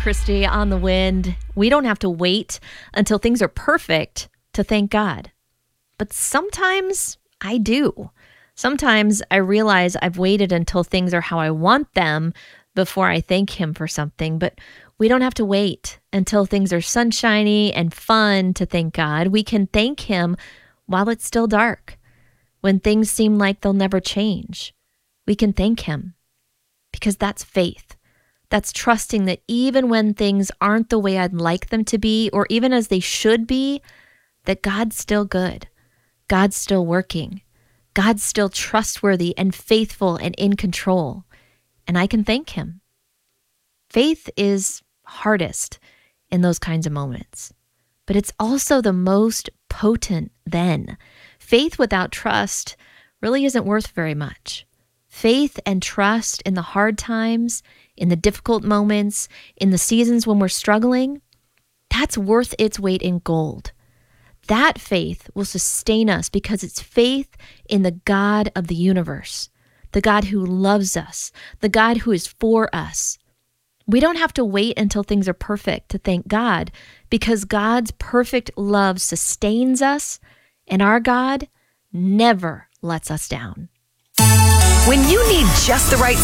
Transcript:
Christy on the Wind. We don't have to wait until things are perfect to thank God. But sometimes I do. Sometimes I realize I've waited until things are how I want them before I thank Him for something. But we don't have to wait until things are sunshiny and fun to thank God. We can thank Him while it's still dark, when things seem like they'll never change. We can thank Him because that's faith. That's trusting that even when things aren't the way I'd like them to be, or even as they should be, that God's still good. God's still working. God's still trustworthy and faithful and in control. And I can thank Him. Faith is hardest in those kinds of moments, but it's also the most potent then. Faith without trust really isn't worth very much. Faith and trust in the hard times, in the difficult moments, in the seasons when we're struggling, that's worth its weight in gold. That faith will sustain us because it's faith in the God of the universe, the God who loves us, the God who is for us. We don't have to wait until things are perfect to thank God because God's perfect love sustains us and our God never lets us down. When you need just the right